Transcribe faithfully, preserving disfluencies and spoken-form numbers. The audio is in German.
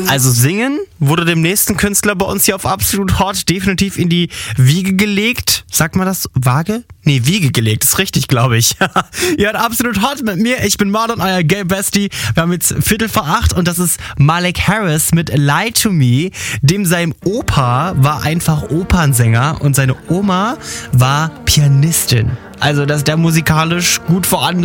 Also singen wurde dem nächsten Künstler bei uns hier auf Absolut Hot definitiv in die Wiege gelegt. Sagt man das? Waage? Nee, Wiege gelegt. Ist richtig, glaube ich. Ihr hört Absolut Hot mit mir. Ich bin Marlon, euer Gay Bestie. Wir haben jetzt Viertel vor acht und das ist Malik Harris mit Lie to Me. Dem sein Opa war einfach Opernsänger und seine Oma war Pianistin. Also, dass der musikalisch gut voranlag.